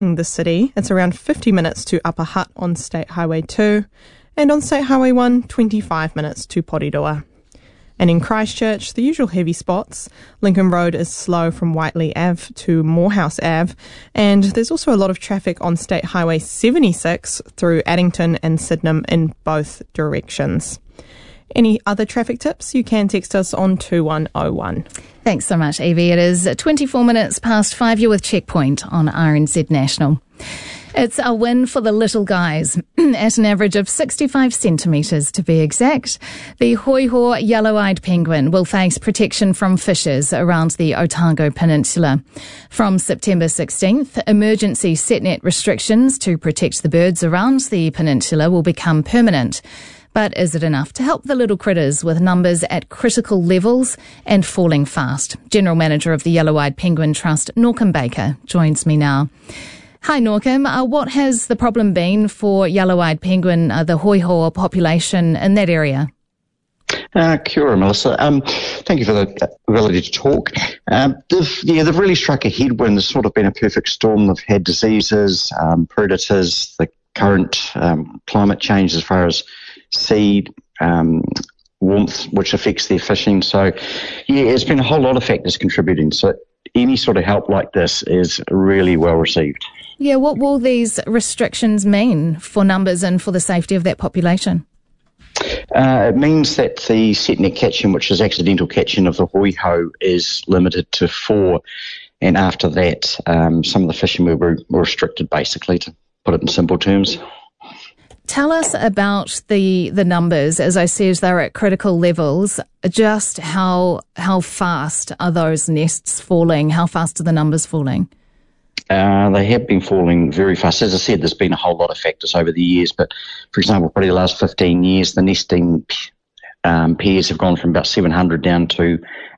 In the city, it's around 50 minutes to Upper Hutt on State Highway 2, and on State Highway 1, 25 minutes to Porirua. And in Christchurch, the usual heavy spots. Lincoln Road is slow from Whiteley Ave to Morehouse Ave, and there's also a lot of traffic on State Highway 76 through Addington and Sydenham in both directions. Any other traffic tips? You can text us on 2101. Thanks so much, Evie. It is 24 minutes past 5. You're with Checkpoint on RNZ National. It's a win for the little guys, at an average of 65 centimetres to be exact. The Hoiho yellow-eyed penguin will face protection from fishers around the Otago Peninsula. From September 16th, emergency setnet restrictions to protect the birds around the peninsula will become permanent. But is it enough to help the little critters with numbers at critical levels and falling fast? General Manager of the Yellow-Eyed Penguin Trust, Norcom Baker, joins me now. Hi, Norcom. What has the problem been for yellow-eyed penguin, the hoiho population in that area? Kia ora, Melissa. Thank you for the ability to talk. They've really struck a headwind. There's sort of been a perfect storm. They've had diseases, predators, the current climate change as far as seed, warmth, which affects their fishing. So, it's been a whole lot of factors contributing. So any sort of help like this is really well received. Yeah, what will these restrictions mean for numbers and for the safety of that population? It means that the set net catching, which is accidental catching of the hoiho, is limited to 4. And after that, some of the fishing will be restricted, basically, to put it in simple terms. Tell us about the numbers. As I said, they're at critical levels. Just how fast are those nests falling? How fast are the numbers falling? They have been falling very fast. As I said, there's been a whole lot of factors over the years, but for example, probably the last 15 years, the nesting pairs have gone from about 700 down to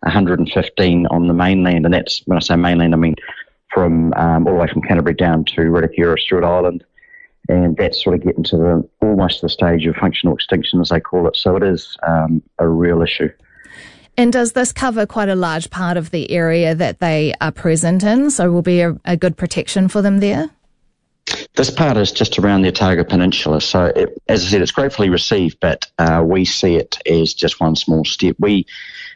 115 on the mainland, and that's, when I say mainland, I mean from all the way from Canterbury down to Ritikura, Stewart Island, and that's sort of getting to almost the stage of functional extinction, as they call it. So it is a real issue. And does this cover quite a large part of the area that they are present in? So will be a good protection for them there? This part is just around the Otago Peninsula. So, as I said, it's gratefully received, but we see it as just one small step. We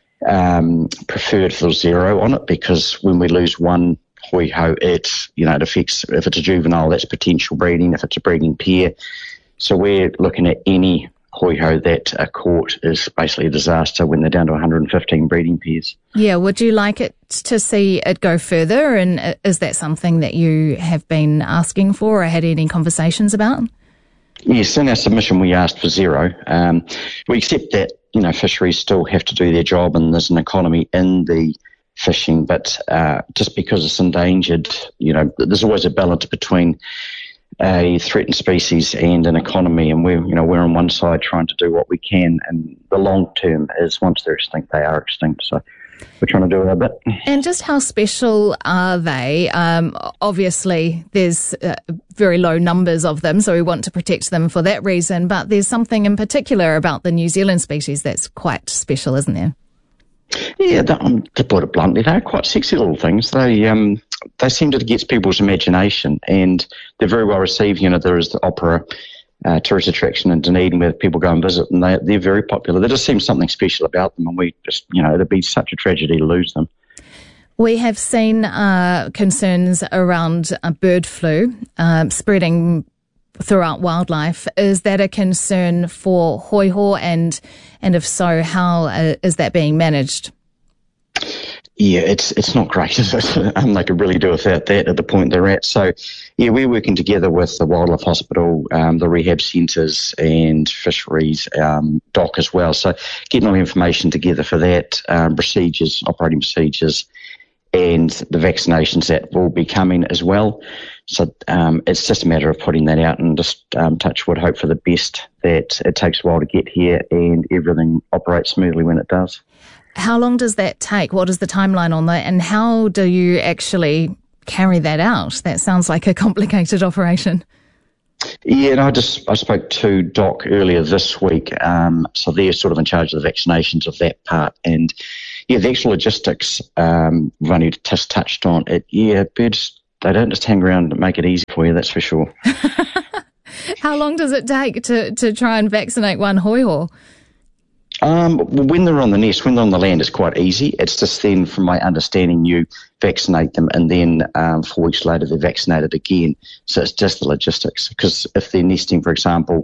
preferred for zero on it because when we lose one hoiho, it affects, if it's a juvenile, that's potential breeding, if it's a breeding pair. So we're looking at any hoiho that are caught is basically a disaster when they're down to 115 breeding pairs. Yeah, would you like it to see it go further, and is that something that you have been asking for or had any conversations about? Yes, in our submission we asked for zero. We accept that, fisheries still have to do their job and there's an economy in the fishing, but just because it's endangered, there's always a balance between a threatened species and an economy, and we're on one side trying to do what we can, and the long term is once they're extinct, they are extinct. So we're trying to do our bit. And just how special are they? Obviously, there's very low numbers of them, so we want to protect them for that reason. But there's something in particular about the New Zealand species that's quite special, isn't there? Yeah, to put it bluntly, they're quite sexy little things. They seem to get people's imagination, and they're very well received. There is the opera tourist attraction in Dunedin where people go and visit, and they're very popular. There just seems something special about them, and we just, it'd be such a tragedy to lose them. We have seen concerns around bird flu spreading throughout wildlife. Is that a concern for hoiho, and if so, how is that being managed? Yeah, it's not great, is it? They could really do without that at the point they're at. So, yeah, we're working together with the Wildlife Hospital, the rehab centres and fisheries, DOC as well. So getting all the information together for that, procedures, operating procedures, and the vaccinations that will be coming as well. So it's just a matter of putting that out and just touch wood, hope for the best, that it takes a while to get here and everything operates smoothly when it does. How long does that take? What is the timeline on that? And how do you actually carry that out? That sounds like a complicated operation. Yeah, and I spoke to DOC earlier this week. So they're sort of in charge of the vaccinations of that part. And yeah, the actual logistics, we've only just touched on it. Yeah, birds they don't just hang around and make it easy for you, that's for sure. How long does it take to try and vaccinate one hoiho? When they're on the nest, when they're on the land, it's quite easy. It's just then, from my understanding, you vaccinate them and then 4 weeks later they're vaccinated again. So it's just the logistics. Because if they're nesting, for example,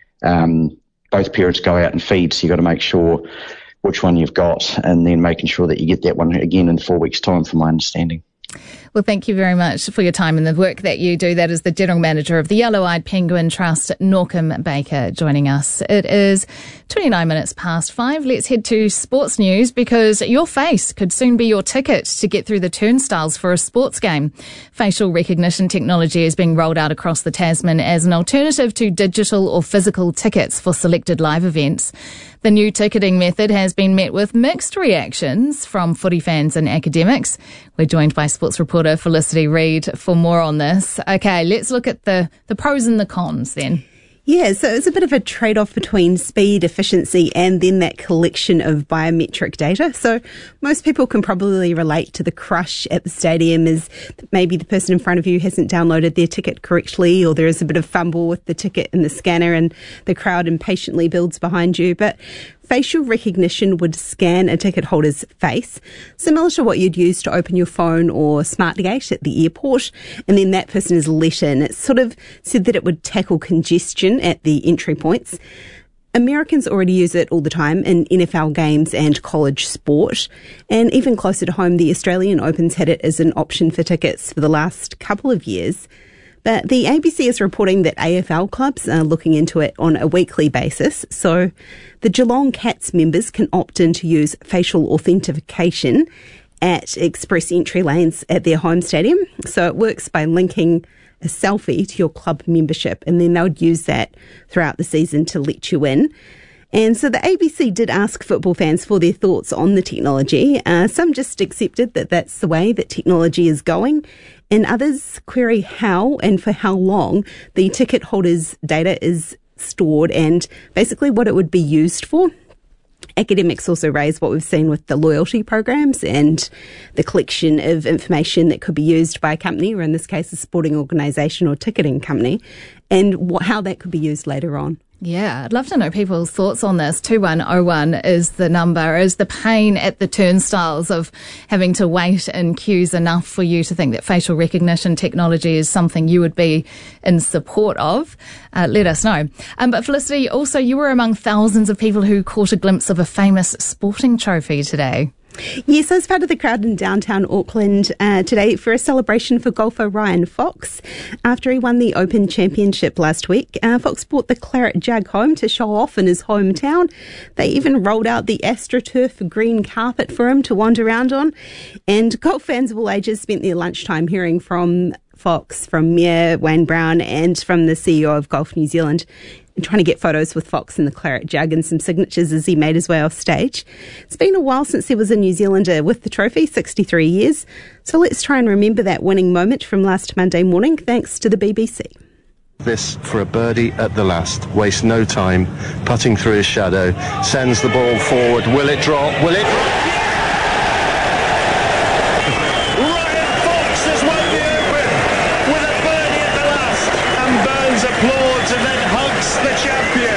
both parents go out and feed, so you've got to make sure which one you've got and then making sure that you get that one again in 4 weeks' time, from my understanding. Well, thank you very much for your time and the work that you do. That is the General Manager of the Yellow-Eyed Penguin Trust, Norcom Baker, joining us. It is 29 minutes past 5. Let's head to sports news, because your face could soon be your ticket to get through the turnstiles for a sports game. Facial recognition technology is being rolled out across the Tasman as an alternative to digital or physical tickets for selected live events. The new ticketing method has been met with mixed reactions from footy fans and academics. We're joined by sports reporter Felicity Reid for more on this. Okay, let's look at the pros and the cons then. Yeah, so it's a bit of a trade-off between speed, efficiency, and then that collection of biometric data. So most people can probably relate to the crush at the stadium as maybe the person in front of you hasn't downloaded their ticket correctly, or there is a bit of fumble with the ticket in the scanner and the crowd impatiently builds behind you. But facial recognition would scan a ticket holder's face, similar to what you'd use to open your phone or smart gate at the airport, and then that person is let in. It's sort of said that it would tackle congestion at the entry points. Americans already use it all the time in NFL games and college sport. And even closer to home, the Australian Open's had it as an option for tickets for the last couple of years. But the ABC is reporting that AFL clubs are looking into it on a weekly basis. So the Geelong Cats members can opt in to use facial authentication at express entry lanes at their home stadium. So it works by linking a selfie to your club membership, and then they would use that throughout the season to let you in. And so the ABC did ask football fans for their thoughts on the technology. Some just accepted that that's the way that technology is going, and others query how and for how long the ticket holders' data is stored and basically what it would be used for. Academics also raise what we've seen with the loyalty programs and the collection of information that could be used by a company, or in this case a sporting organisation or ticketing company, and how that could be used later on. Yeah, I'd love to know people's thoughts on this. 2101 is the number. Is the pain at the turnstiles of having to wait in queues enough for you to think that facial recognition technology is something you would be in support of? Let us know. But Felicity, also you were among thousands of people who caught a glimpse of a famous sporting trophy today. Yes, I was part of the crowd in downtown Auckland today for a celebration for golfer Ryan Fox. After he won the Open Championship last week, Fox brought the claret jug home to show off in his hometown. They even rolled out the AstroTurf green carpet for him to wander around on. And golf fans of all ages spent their lunchtime hearing from Fox, from Mayor Wayne Brown, and from the CEO of Golf New Zealand, and trying to get photos with Fox in the claret jug and some signatures as he made his way off stage. It's been a while since there was a New Zealander with the trophy, 63 years. So let's try and remember that winning moment from last Monday morning, thanks to the BBC. This for a birdie at the last. Waste no time, putting through his shadow, sends the ball forward. Will it drop? Will it? Ryan Fox has won the Open with a birdie at the last, and Burns applauds and then hugs the champion.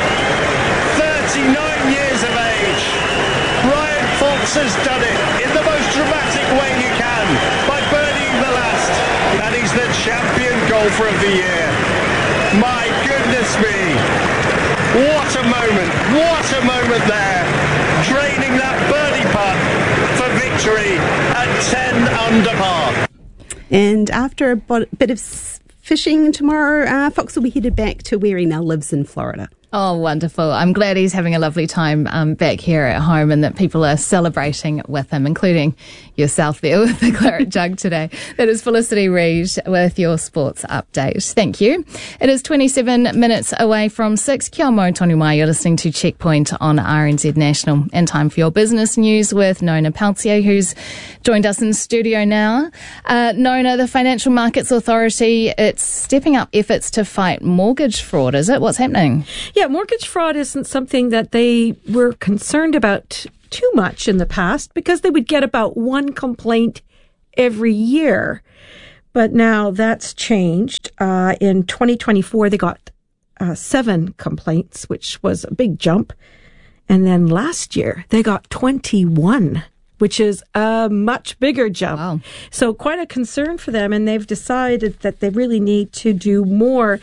39 years of age. Ryan Fox has done it in the most dramatic way you can by birdieing the last, and he's the champion golfer of the year. My goodness me. What a moment. What a moment there. Draining that birdie putt for victory at 10 under par. And after a bit of fishing tomorrow, Fox will be headed back to where he now lives in Florida. Oh, wonderful. I'm glad he's having a lovely time back here at home and that people are celebrating with him, including yourself there with the claret jug today. That is Felicity Reid with your sports update. Thank you. It is 27 minutes away from 6. Kia ora, Tony Mai. You're listening to Checkpoint on RNZ National. And time for your business news with Nona Peltier, who's joined us in studio now. Nona, the Financial Markets Authority, it's stepping up efforts to fight mortgage fraud, is it? What's happening? Yeah, mortgage fraud isn't something that they were concerned about too much in the past because they would get about one complaint every year. but now that's changed. In 2024, they got 7 complaints, which was a big jump. And then last year, they got 21, which is a much bigger jump. Wow. So quite a concern for them. And they've decided that they really need to do more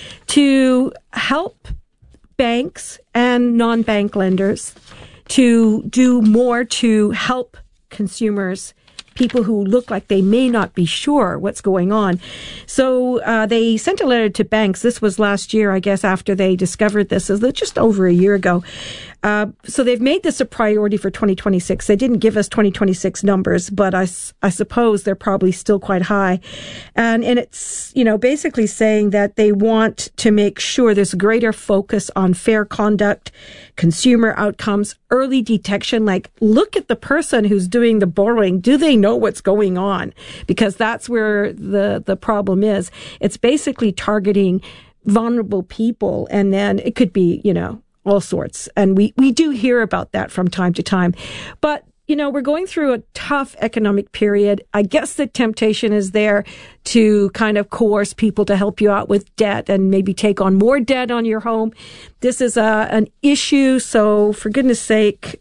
to help banks and non-bank lenders to do more to help consumers, people who look like they may not be sure what's going on. So they sent a letter to banks. This was last year, I guess, after they discovered this. It was just over a year ago. So they've made this a priority for 2026. They didn't give us 2026 numbers, but I suppose they're probably still quite high. And it's, basically saying that they want to make sure there's greater focus on fair conduct, consumer outcomes, early detection, like look at the person who's doing the borrowing. Do they know what's going on? Because that's where the problem is. It's basically targeting vulnerable people, and then it could be, all sorts. And we do hear about that from time to time. But, we're going through a tough economic period. I guess the temptation is there to kind of coerce people to help you out with debt and maybe take on more debt on your home. This is an issue. So for goodness sake,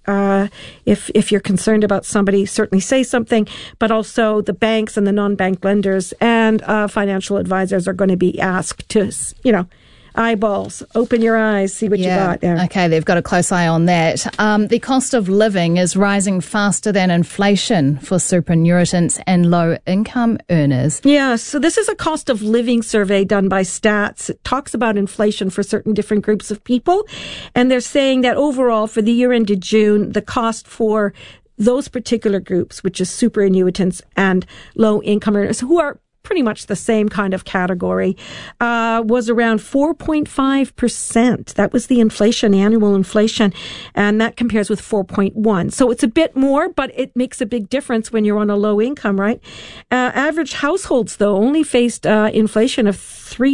if you're concerned about somebody, certainly say something. But also the banks and the non-bank lenders and financial advisors are going to be asked to, eyeballs, open your eyes, see what you got there. Okay, they've got a close eye on that. The cost of living is rising faster than inflation for superannuitants and low-income earners. Yeah, so this is a cost of living survey done by Stats. It talks about inflation for certain different groups of people, and they're saying that overall for the year ended June, the cost for those particular groups, which is superannuitants and low-income earners, who are pretty much the same kind of category, was around 4.5%. That was the inflation, annual inflation, and that compares with 4.1. So it's a bit more, but it makes a big difference when you're on a low income, right? Average households, though, only faced inflation of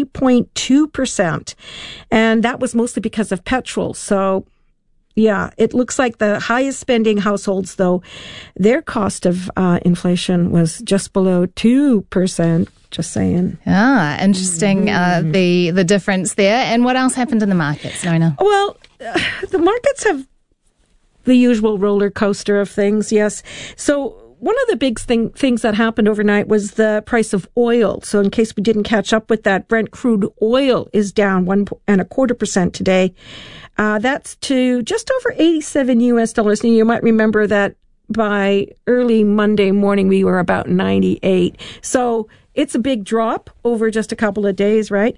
3.2%, and that was mostly because of petrol. So yeah, it looks like the highest spending households, though, their cost of inflation was just below 2%. Just saying. Ah, interesting, the difference there. And what else happened in the markets, Nona? Well, the markets have the usual roller coaster of things, yes. So one of the big things that happened overnight was the price of oil. So in case we didn't catch up with that, Brent crude oil is down 1.25% today. That's to just over $87. And you might remember that by early Monday morning, we were about 98. So it's a big drop over just a couple of days, right?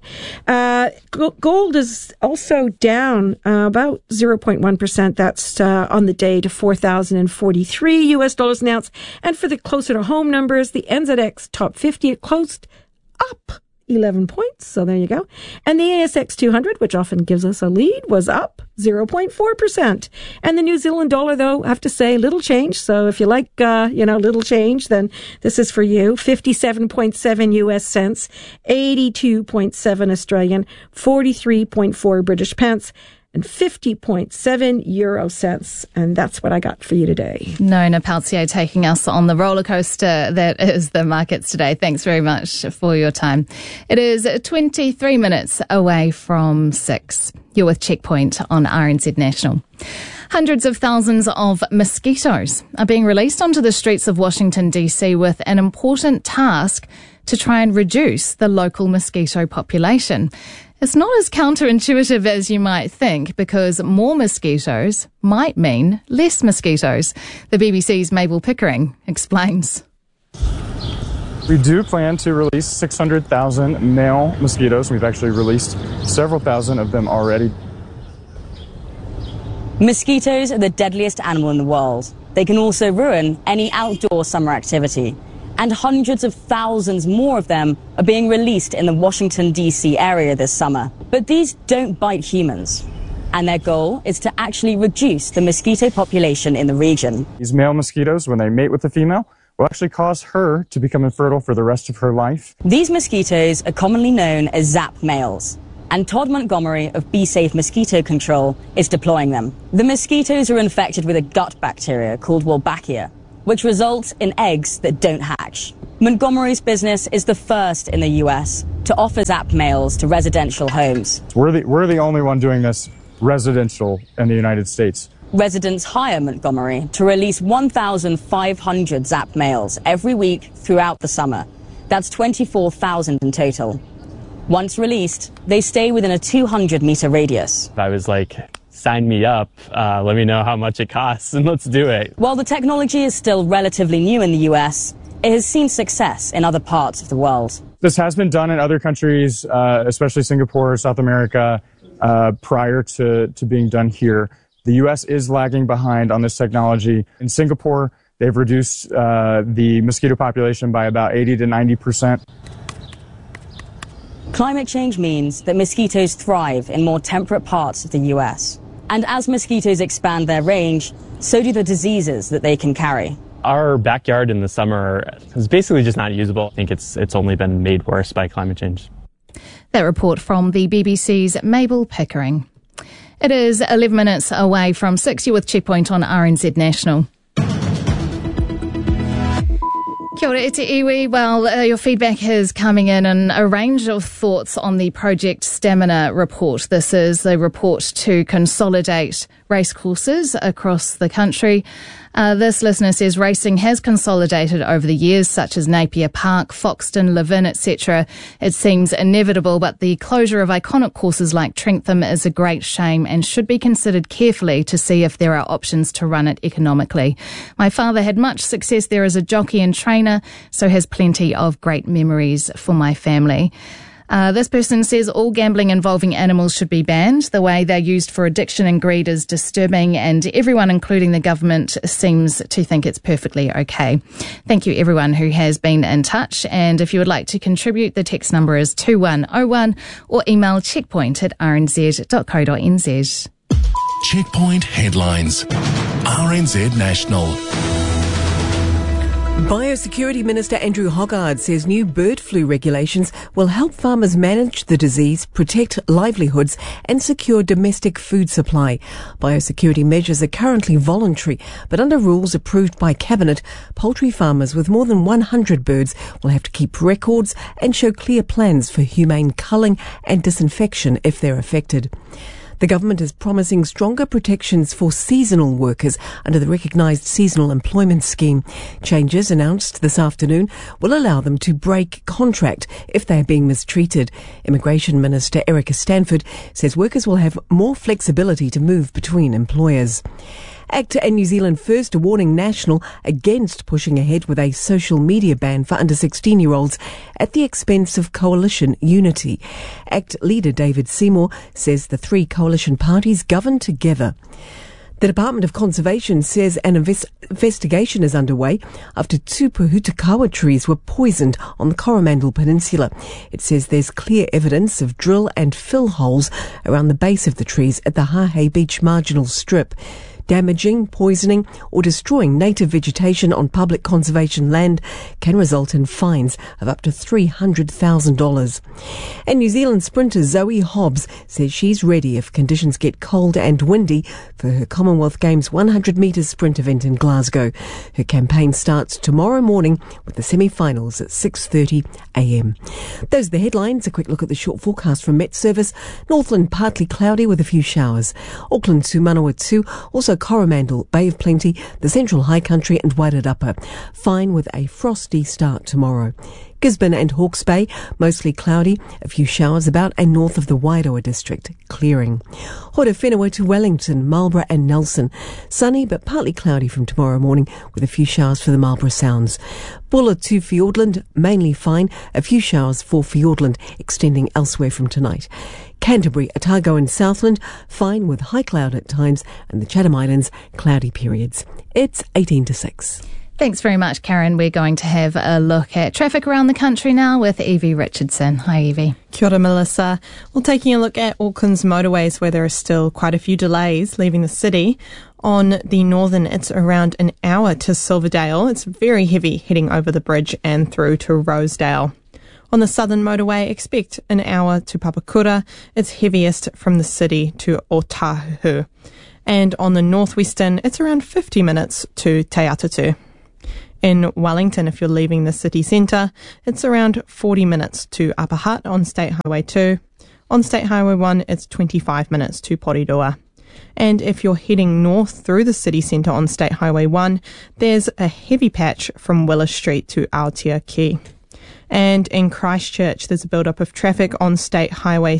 Gold is also down about 0.1%. That's on the day to $4,043 an ounce. And for the closer to home numbers, the NZX Top 50, it closed up 11 points. So there you go. And the ASX 200, which often gives us a lead, was up 0.4%. And the New Zealand dollar, though, I have to say, little change. So if you like, little change, then this is for you. 57.7 US cents, 82.7 Australian, 43.4 British pence, and 50.7 euro cents. And that's what I got for you today. Nona Peltier taking us on the roller coaster that is the markets today. Thanks very much for your time. It is 23 minutes away from 6. You're with Checkpoint on RNZ National. Hundreds of thousands of mosquitoes are being released onto the streets of Washington, D.C. with an important task to try and reduce the local mosquito population. It's not as counterintuitive as you might think, because more mosquitoes might mean less mosquitoes. The BBC's Mabel Pickering explains. We do plan to release 600,000 male mosquitoes. We've actually released several thousand of them already. Mosquitoes are the deadliest animal in the world. They can also ruin any outdoor summer activity. And hundreds of thousands more of them are being released in the Washington, D.C. area this summer. But these don't bite humans. And their goal is to actually reduce the mosquito population in the region. These male mosquitoes, when they mate with the female, will actually cause her to become infertile for the rest of her life. These mosquitoes are commonly known as ZAP males. And Todd Montgomery of Be Safe Mosquito Control is deploying them. The mosquitoes are infected with a gut bacteria called Wolbachia. which results in eggs that don't hatch. Montgomery's business is the first in the US to offer zap males to residential homes. We're the only one doing this residential in the United States. Residents hire Montgomery to release 1,500 zap males every week throughout the summer. That's 24,000 in total. Once released, they stay within a 200-meter radius. I was like, sign me up, let me know how much it costs, and let's do it. While the technology is still relatively new in the US, it has seen success in other parts of the world. This has been done in other countries, especially Singapore, South America, prior to being done here. The U.S. is lagging behind on this technology. In Singapore, they've reduced the mosquito population by about 80 to 90%. Climate change means that mosquitoes thrive in more temperate parts of the U.S. And as mosquitoes expand their range, so do the diseases that they can carry. Our backyard in the summer is basically just not usable. I think it's only been made worse by climate change. That report from the BBC's Mabel Pickering. It is 11 minutes away from 6. You're with Checkpoint on RNZ National. Kia ora, ete iwi. Well, your feedback is coming in and a range of thoughts on the Project Stamina report. This is the report to consolidate racecourses across the country. This listener says racing has consolidated over the years, such as Napier Park, Foxton, Levin, etc. It seems inevitable, but the closure of iconic courses like Trentham is a great shame and should be considered carefully to see if there are options to run it economically. My father had much success there as a jockey and trainer, so has plenty of great memories for my family. This person says all gambling involving animals should be banned. The way they're used for addiction and greed is disturbing, and everyone, including the government, seems to think it's perfectly okay. Thank you, everyone who has been in touch. And if you would like to contribute, the text number is 2101 or email checkpoint@rnz.co.nz. Checkpoint headlines. RNZ National. Biosecurity Minister Andrew Hoggard says new bird flu regulations will help farmers manage the disease, protect livelihoods and secure domestic food supply. Biosecurity measures are currently voluntary, but under rules approved by Cabinet, poultry farmers with more than 100 birds will have to keep records and show clear plans for humane culling and disinfection if they're affected. The government is promising stronger protections for seasonal workers under the recognised seasonal employment scheme. Changes announced this afternoon will allow them to break contract if they are being mistreated. Immigration Minister Erica Stanford says workers will have more flexibility to move between employers. ACT and New Zealand First are warning National against pushing ahead with a social media ban for under 16-year-olds at the expense of coalition unity. ACT leader David Seymour says the three coalition parties govern together. The Department of Conservation says an investigation is underway after 2 Pohutukawa trees were poisoned on the Coromandel Peninsula. It says there's clear evidence of drill and fill holes around the base of the trees at the Hahei Beach Marginal Strip. Damaging, poisoning or destroying native vegetation on public conservation land can result in fines of up to $300,000. And New Zealand sprinter Zoe Hobbs says she's ready if conditions get cold and windy for her Commonwealth Games 100 metres sprint event in Glasgow. Her campaign starts tomorrow morning with the semi-finals at 6:30 a.m. Those are the headlines. A quick look at the short forecast from Met Service. Northland partly cloudy with a few showers. Auckland to Manawatu, also Coromandel, Bay of Plenty, the Central High Country and Wairarapa. Fine with a frosty start tomorrow. Gisborne and Hawke's Bay, mostly cloudy, a few showers about and north of the Wairoa district, clearing. Horowhenua to Wellington, Marlborough and Nelson. Sunny but partly cloudy from tomorrow morning with a few showers for the Marlborough Sounds. Bulla to Fiordland, mainly fine, a few showers for Fiordland extending elsewhere from tonight. Canterbury, Otago and Southland, fine with high cloud at times, and the Chatham Islands, cloudy periods. It's 18 to 6. Thanks very much, Karen. We're going to have a look at traffic around the country now with Evie Richardson. Hi, Evie. Kia ora, Melissa. Well, taking a look at Auckland's motorways where there are still quite a few delays leaving the city. On the northern, it's around an hour to Silverdale. It's very heavy heading over the bridge and through to Rosedale. On the southern motorway, expect an hour to Papakura. It's heaviest from the city to Otahu. And on the northwestern, it's around 50 minutes to Te Atatu. In Wellington, if you're leaving the city centre, it's around 40 minutes to Upper Hutt on State Highway 2. On State Highway 1, it's 25 minutes to Porirua. And if you're heading north through the city centre on State Highway 1, there's a heavy patch from Willis Street to Aotea Quay. And in Christchurch, there's a build-up of traffic on State Highway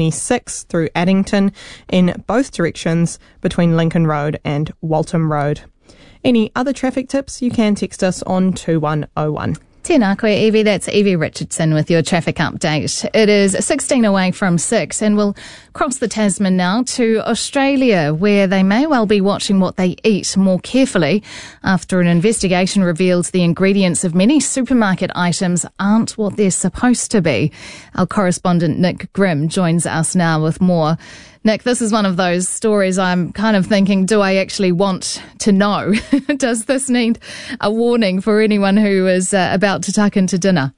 76 through Addington in both directions between Lincoln Road and Waltham Road. Any other traffic tips, you can text us on 2101. Tēnā koe, Evie. That's Evie Richardson with your traffic update. It is 16 away from 6, and we'll cross the Tasman now to Australia, where they may well be watching what they eat more carefully after an investigation revealed the ingredients of many supermarket items aren't what they're supposed to be. Our correspondent Nick Grimm joins us now with more. Nick, this is one of those stories I'm kind of thinking, do I actually want to know? Does this need a warning for anyone who is about to tuck into dinner?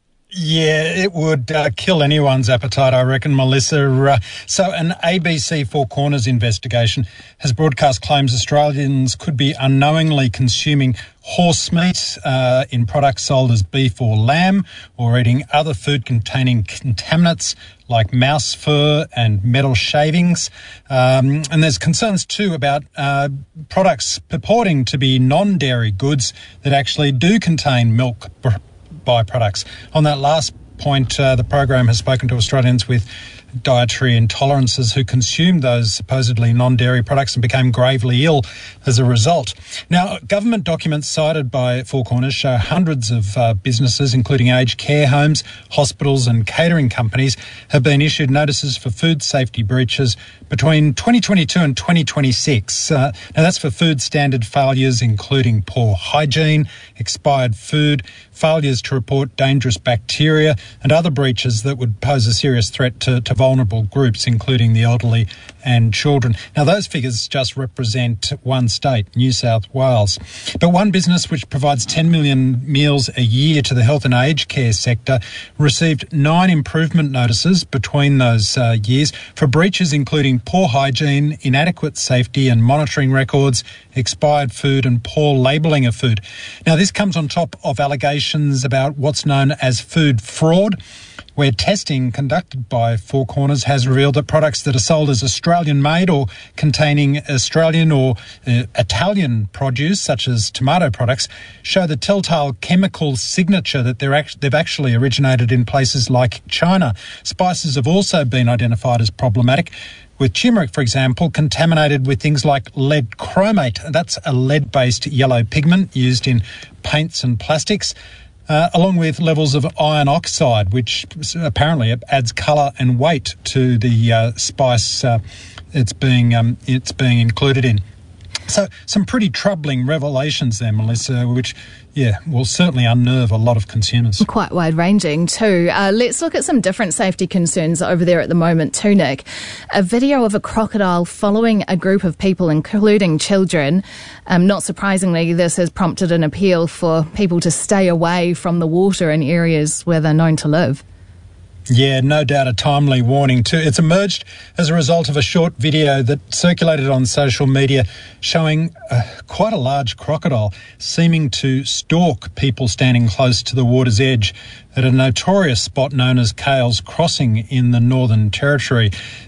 Yeah, it would kill anyone's appetite, I reckon, Melissa. So an ABC Four Corners investigation has broadcast claims Australians could be unknowingly consuming horse meat in products sold as beef or lamb, or eating other food containing contaminants like mouse fur and metal shavings. And there's concerns too about products purporting to be non-dairy goods that actually do contain milk byproducts. On that last point, the program has spoken to Australians with dietary intolerances who consumed those supposedly non-dairy products and became gravely ill as a result. Now, government documents cited by Four Corners show hundreds of businesses, including aged care homes, hospitals and catering companies, have been issued notices for food safety breaches between 2022 and 2026. Now, that's for food standard failures, including poor hygiene, expired food, failures to report dangerous bacteria and other breaches that would pose a serious threat to vulnerable groups, including the elderly and children. Now, those figures just represent one state, New South Wales. But one business which provides 10 million meals a year to the health and aged care sector received 9 improvement notices between those years for breaches including poor hygiene, inadequate safety and monitoring records, expired food and poor labelling of food. Now, this comes on top of allegations about what's known as food fraud, where testing conducted by Four Corners has revealed that products that are sold as Australian-made or containing Australian or Italian produce, such as tomato products, show the telltale chemical signature that they've actually originated in places like China. Spices have also been identified as problematic, with turmeric, for example, contaminated with things like lead chromate. That's a lead-based yellow pigment used in paints and plastics. Along with levels of iron oxide, which apparently adds colour and weight to the spice it's being included in. So some pretty troubling revelations there, Melissa, which, will certainly unnerve a lot of consumers. Quite wide-ranging too. Let's look at some different safety concerns over there at the moment too, Nick. A video of a crocodile following a group of people, including children. Not surprisingly, this has prompted an appeal for people to stay away from the water in areas where they're known to live. Yeah, no doubt a timely warning too. It's emerged as a result of a short video that circulated on social media showing quite a large crocodile seeming to stalk people standing close to the water's edge at a notorious spot known as Cales Crossing in the Northern Territory.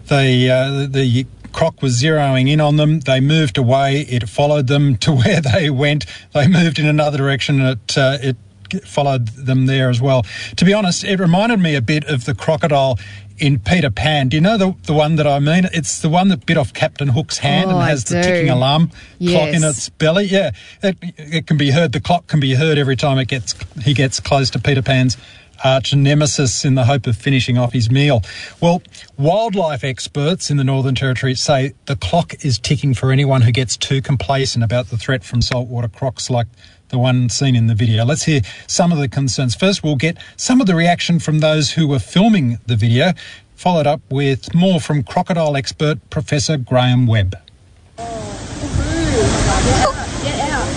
The croc was zeroing in on them. They moved away. It followed them to where they went. They moved in another direction. It followed them there as well. To be honest, it reminded me a bit of the crocodile in Peter Pan. Do you know the one that I mean? It's the one that bit off Captain Hook's hand and has the ticking alarm clock in its belly. Yeah, it can be heard. The clock can be heard every time he gets close to Peter Pan's arch nemesis in the hope of finishing off his meal. Well, wildlife experts in the Northern Territory say the clock is ticking for anyone who gets too complacent about the threat from saltwater crocs like the one seen in the video. Let's hear some of the concerns. First, we'll get some of the reaction from those who were filming the video, followed up with more from crocodile expert Professor Graham Webb. Get out.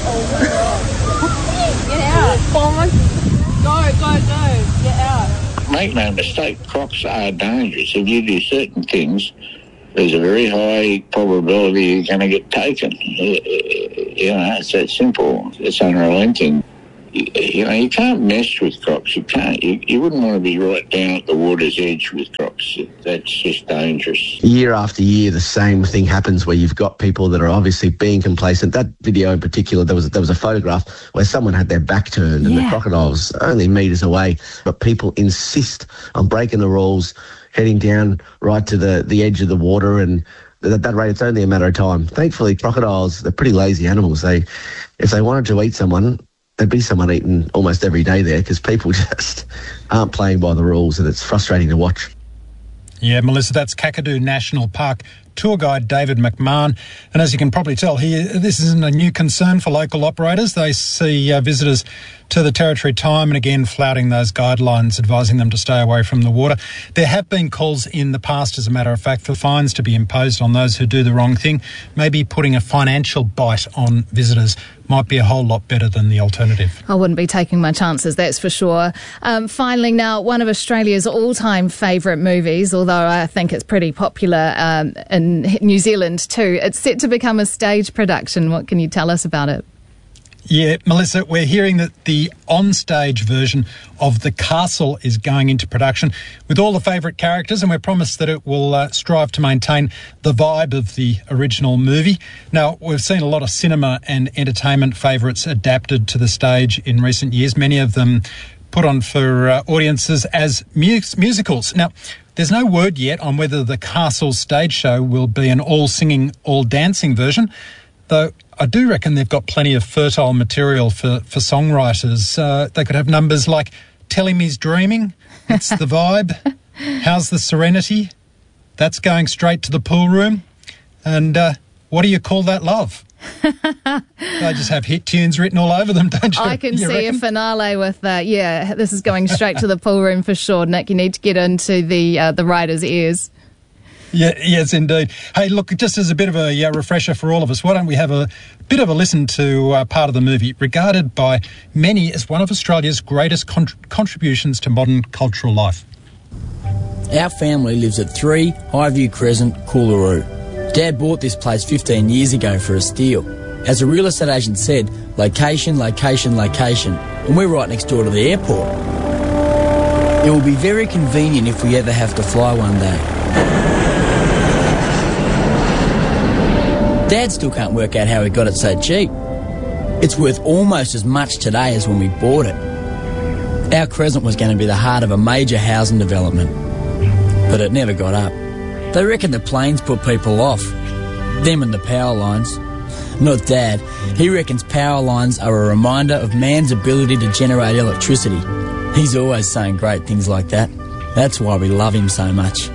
Get out. Go. Get out. Make no mistake, crocs are dangerous. If you do certain things, there's a very high probability you're going to get taken. It's that simple. It's unrelenting. You can't mess with crocs. You can't. You wouldn't want to be right down at the water's edge with crocs. That's just dangerous. Year after year, the same thing happens where you've got people that are obviously being complacent. That video in particular, there was a photograph where someone had their back turned and the crocodile's only metres away, but people insist on breaking the rules, heading down right to the edge of the water, and at that rate, it's only a matter of time. Thankfully, crocodiles, they're pretty lazy animals. If they wanted to eat someone, there'd be someone eaten almost every day there because people just aren't playing by the rules, and it's frustrating to watch. Yeah, Melissa, that's Kakadu National Park tour guide David McMahon. And as you can probably tell, this isn't a new concern for local operators. They see visitors to the territory time and again flouting those guidelines, advising them to stay away from the water. There have been calls in the past, as a matter of fact, for fines to be imposed on those who do the wrong thing. Maybe putting a financial bite on visitors might be a whole lot better than the alternative. I wouldn't be taking my chances, that's for sure. Finally, now, one of Australia's all-time favourite movies, although I think it's pretty popular in New Zealand too, it's set to become a stage production. What can you tell us about it? Yeah, Melissa, we're hearing that the on-stage version of The Castle is going into production with all the favourite characters, and we're promised that it will strive to maintain the vibe of the original movie. Now, we've seen a lot of cinema and entertainment favourites adapted to the stage in recent years, many of them put on for audiences as musicals. Now, there's no word yet on whether The Castle stage show will be an all-singing, all-dancing version, though I do reckon they've got plenty of fertile material for songwriters. They could have numbers like Tell Him He's Dreaming, It's the Vibe, How's the Serenity, That's Going Straight to the Pool Room, and What Do You Call That Love? They just have hit tunes written all over them, don't you? I can see a finale with that. Yeah, this is going straight to the pool room for sure, Nick. You need to get into the writer's ears. Yeah, yes, indeed. Hey, look, just as a bit of a refresher for all of us, why don't we have a bit of a listen to part of the movie, regarded by many as one of Australia's greatest contributions to modern cultural life. Our family lives at 3 Highview Crescent, Coolaroo. Dad bought this place 15 years ago for a steal. As a real estate agent said, location, location, location, and we're right next door to the airport. It will be very convenient if we ever have to fly one day. Dad still can't work out how he got it so cheap. It's worth almost as much today as when we bought it. Our Crescent was going to be the heart of a major housing development, but it never got up. They reckon the planes put people off, them and the power lines. Not Dad. He reckons power lines are a reminder of man's ability to generate electricity. He's always saying great things like that. That's why we love him so much.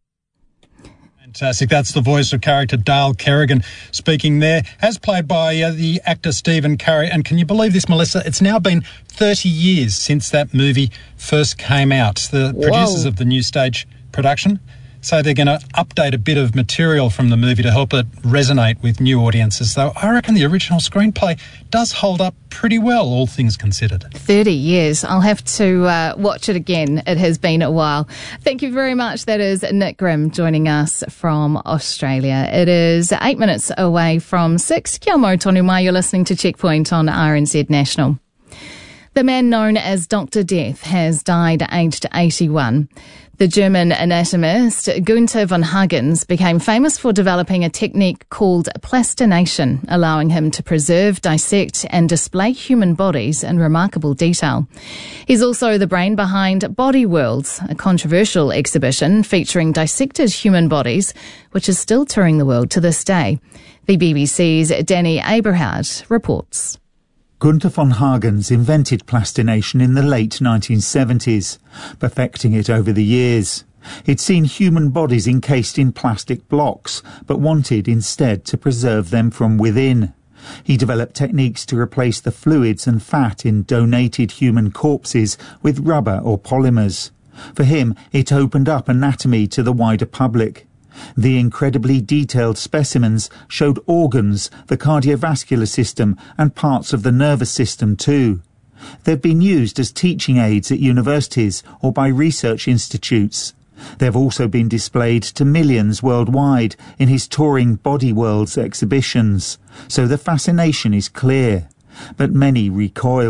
Fantastic. That's the voice of character Dale Kerrigan speaking there, as played by the actor Stephen Curry. And can you believe this, Melissa? It's now been 30 years since that movie first came out. The producers of the new stage production say they're going to update a bit of material from the movie to help it resonate with new audiences, though I reckon the original screenplay does hold up pretty well, all things considered. 30 years. I'll have to watch it again. It has been a while. Thank you very much. That is Nick Grimm joining us from Australia. It is 8 minutes away from 6. Kia mau tonu mai. You're listening to Checkpoint on RNZ National. The man known as Dr. Death has died aged 81. The German anatomist Gunther von Hagens became famous for developing a technique called plastination, allowing him to preserve, dissect and display human bodies in remarkable detail. He's also the brain behind Body Worlds, a controversial exhibition featuring dissected human bodies, which is still touring the world to this day. The BBC's Danny Aberhard reports. Gunther von Hagens invented plastination in the late 1970s, perfecting it over the years. He'd seen human bodies encased in plastic blocks, but wanted instead to preserve them from within. He developed techniques to replace the fluids and fat in donated human corpses with rubber or polymers. For him, it opened up anatomy to the wider public. The incredibly detailed specimens showed organs, the cardiovascular system and parts of the nervous system too. They've been used as teaching aids at universities or by research institutes. They've also been displayed to millions worldwide in his touring Body Worlds exhibitions. So the fascination is clear. But many recoiled.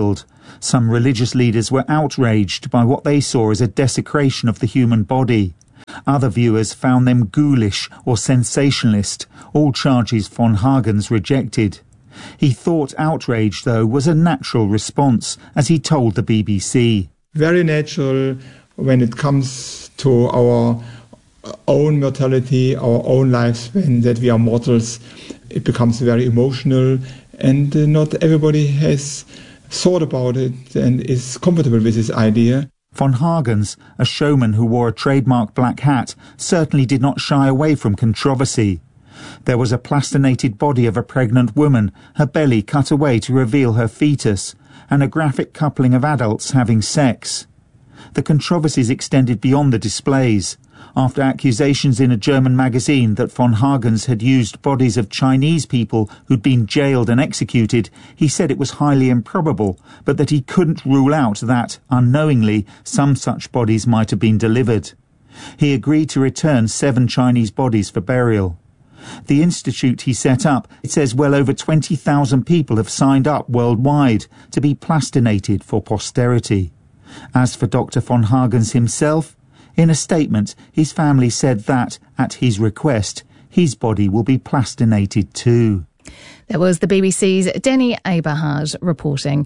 Some religious leaders were outraged by what they saw as a desecration of the human body. Other viewers found them ghoulish or sensationalist, all charges von Hagens rejected. He thought outrage, though, was a natural response, as he told the BBC. Very natural when it comes to our own mortality, our own lifespan, that we are mortals. It becomes very emotional, and not everybody has thought about it and is comfortable with this idea. Von Hagens, a showman who wore a trademark black hat, certainly did not shy away from controversy. There was a plastinated body of a pregnant woman, her belly cut away to reveal her fetus, and a graphic coupling of adults having sex. The controversies extended beyond the displays. After accusations in a German magazine that von Hagens had used bodies of Chinese people who'd been jailed and executed, he said it was highly improbable, but that he couldn't rule out that, unknowingly, some such bodies might have been delivered. He agreed to return 7 Chinese bodies for burial. The institute he set up, it says well over 20,000 people have signed up worldwide to be plastinated for posterity. As for Dr. von Hagens himself, in a statement, his family said that, at his request, his body will be plastinated too. That was the BBC's Danny Aberhard reporting.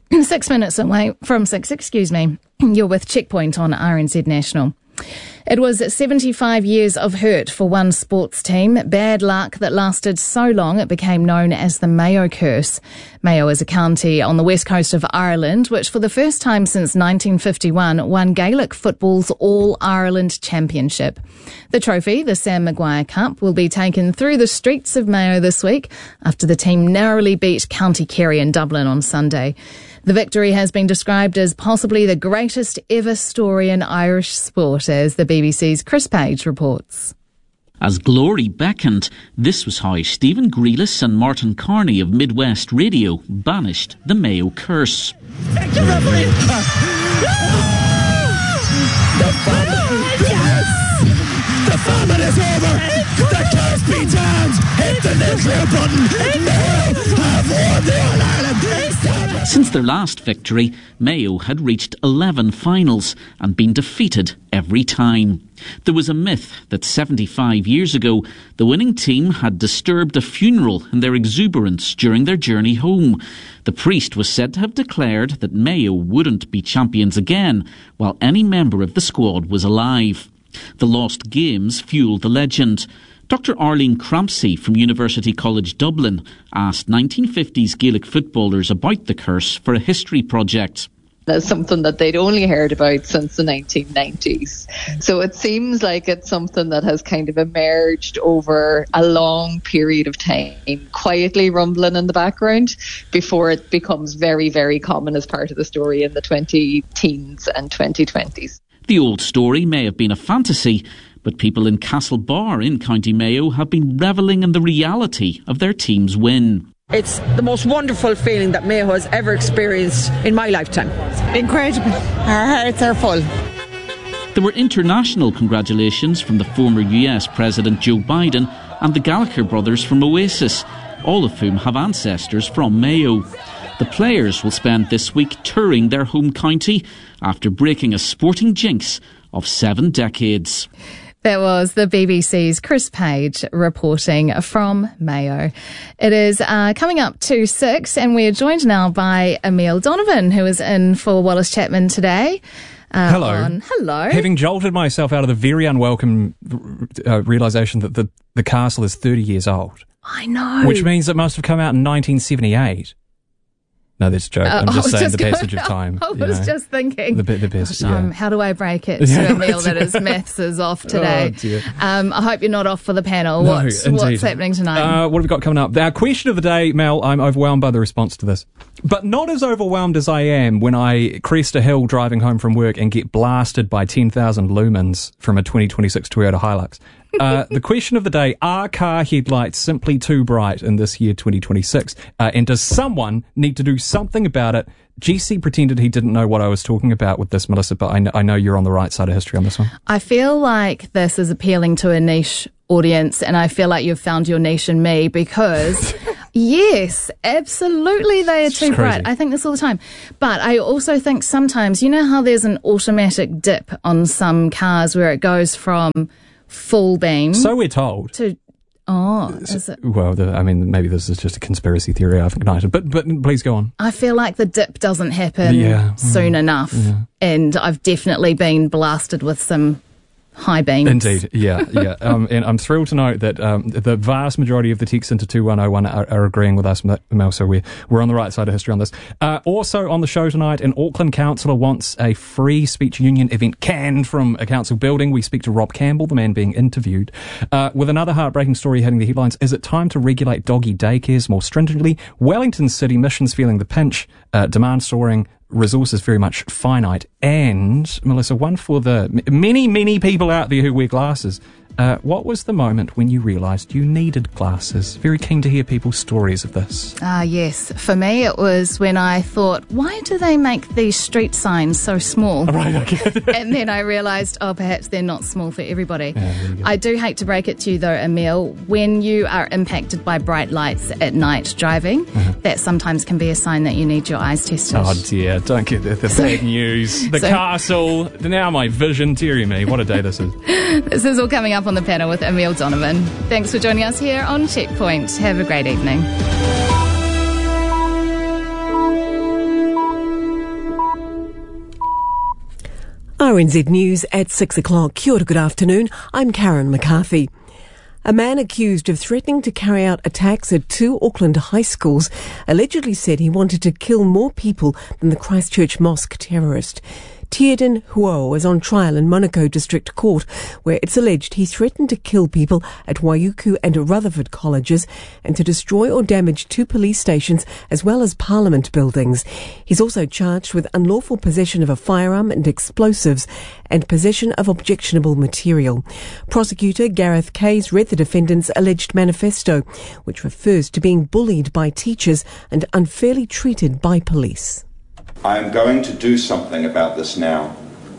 6 minutes away from 6, You're with Checkpoint on RNZ National. It was 75 years of hurt for one sports team. Bad luck that lasted so long it became known as the Mayo Curse. Mayo is a county on the west coast of Ireland, which for the first time since 1951 won Gaelic football's All-Ireland Championship. The trophy, the Sam Maguire Cup, will be taken through the streets of Mayo this week after the team narrowly beat County Kerry in Dublin on Sunday. The victory has been described as possibly the greatest ever story in Irish sport, as the BBC's Chris Page reports. As glory beckoned, this was how Stephen Grealis and Martin Carney of Midwest Radio banished the Mayo curse. The famine is over! The curse be damned! Hit the nuclear button! Mayo have won the All-Ireland! Since their last victory, Mayo had reached 11 finals and been defeated every time. There was a myth that 75 years ago, the winning team had disturbed a funeral in their exuberance during their journey home. The priest was said to have declared that Mayo wouldn't be champions again while any member of the squad was alive. The lost games fueled the legend. Dr. Arlene Crampsey from University College Dublin asked 1950s Gaelic footballers about the curse for a history project. That's something that they'd only heard about since the 1990s. So it seems like it's something that has kind of emerged over a long period of time, quietly rumbling in the background before it becomes very, very common as part of the story in the 2010s and 2020s. The old story may have been a fantasy, but people in Castlebar in County Mayo have been revelling in the reality of their team's win. It's the most wonderful feeling that Mayo has ever experienced in my lifetime. Incredible. Our hearts are full. There were international congratulations from the former US President Joe Biden and the Gallagher brothers from Oasis, all of whom have ancestors from Mayo. The players will spend this week touring their home county after breaking a sporting jinx of 7 decades. That was the BBC's Chris Page reporting from Mayo. It is coming up to 6, and we are joined now by Emil Donovan, who is in for Wallace Chapman today. Hello. Hello. Having jolted myself out of the very unwelcome realisation that the castle is 30 years old. I know. Which means it must have come out in 1978. No, that's a joke. I'm just saying the passage of time. I was just thinking. The passage, yeah. How do I break it to Emil that his maths is off today? Oh, dear. I hope you're not off for the panel. No, What's happening tonight? What have we got coming up? Our question of the day, Mel, I'm overwhelmed by the response to this. But not as overwhelmed as I am when I crest a hill driving home from work and get blasted by 10,000 lumens from a 2026 Toyota Hilux. The question of the day, are car headlights simply too bright in this year 2026? And does someone need to do something about it? GC pretended he didn't know what I was talking about with this, Melissa, but I know you're on the right side of history on this one. I feel like this is appealing to a niche audience, and I feel like you've found your niche in me, because Yes, absolutely they are too bright. I think this all the time. But I also think sometimes, you know how there's an automatic dip on some cars where it goes from full beam? So we're told. To, is it? Well, maybe this is just a conspiracy theory I've ignited, but please go on. I feel like the dip doesn't happen soon enough. Yeah. And I've definitely been blasted with some high beams. Indeed, yeah. And I'm thrilled to note that the vast majority of the texts into 2101 are agreeing with us, Mel, so we're on the right side of history on this. Also on the show tonight, an Auckland councillor wants a free speech union event canned from a council building. We speak to Rob Campbell, the man being interviewed. With another heartbreaking story hitting the headlines, is it time to regulate doggy daycares more stringently? Wellington City Mission's feeling the pinch, demand soaring, resources very much finite, and Melissa, one for the many people out there who wear glasses. What was the moment when you realised you needed glasses? Very keen to hear people's stories of this. Yes. For me, it was when I thought, why do they make these street signs so small? Right, okay. And then I realised, perhaps they're not small for everybody. I do hate to break it to you though, Emil, when you are impacted by bright lights at night driving, that sometimes can be a sign that you need your eyes tested. Oh dear, don't get the bad news. The castle, now my vision, dearie me, what a day this is. This is all coming up on the panel with Emil Donovan. Thanks for joining us here on Checkpoint. Have a great evening. RNZ News at 6 o'clock. Kia ora, good afternoon. I'm Karen McCarthy. A man accused of threatening to carry out attacks at 2 Auckland high schools allegedly said he wanted to kill more people than the Christchurch mosque terrorist. Tierden Huo is on trial in Manukau District Court, where it's alleged he threatened to kill people at Waiuku and Rutherford colleges and to destroy or damage 2 police stations as well as Parliament buildings. He's also charged with unlawful possession of a firearm and explosives and possession of objectionable material. Prosecutor Gareth Kays read the defendant's alleged manifesto, which refers to being bullied by teachers and unfairly treated by police. I am going to do something about this now.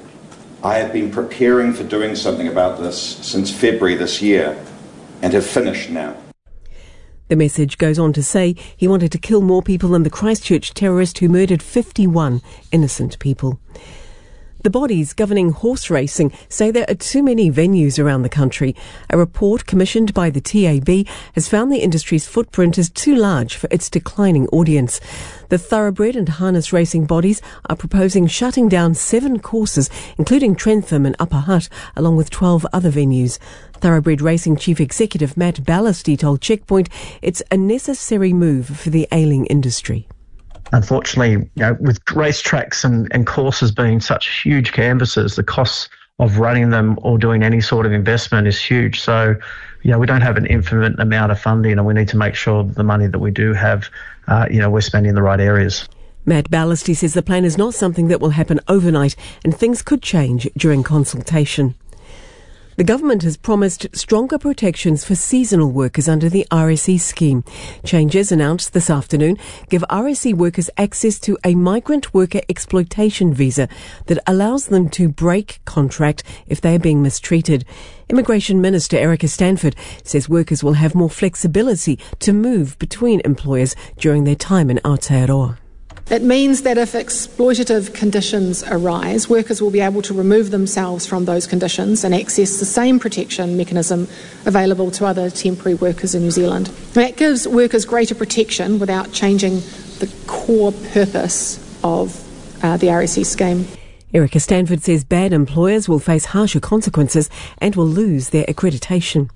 I have been preparing for doing something about this since February this year and have finished now. The message goes on to say he wanted to kill more people than the Christchurch terrorist who murdered 51 innocent people. The bodies governing horse racing say there are too many venues around the country. A report commissioned by the TAB has found the industry's footprint is too large for its declining audience. The thoroughbred and harness racing bodies are proposing shutting down 7 courses, including Trentham and Upper Hutt, along with 12 other venues. Thoroughbred Racing Chief Executive Matt Ballasty told Checkpoint it's a necessary move for the ailing industry. Unfortunately, with racetracks and courses being such huge canvases, the costs of running them or doing any sort of investment is huge. So, we don't have an infinite amount of funding, and we need to make sure that the money that we do have, we're spending in the right areas. Matt Ballasty says the plan is not something that will happen overnight, and things could change during consultation. The government has promised stronger protections for seasonal workers under the RSE scheme. Changes announced this afternoon give RSE workers access to a migrant worker exploitation visa that allows them to break contract if they are being mistreated. Immigration Minister Erica Stanford says workers will have more flexibility to move between employers during their time in Aotearoa. It means that if exploitative conditions arise, workers will be able to remove themselves from those conditions and access the same protection mechanism available to other temporary workers in New Zealand. That gives workers greater protection without changing the core purpose of the RSE scheme. Erica Stanford says bad employers will face harsher consequences and will lose their accreditation.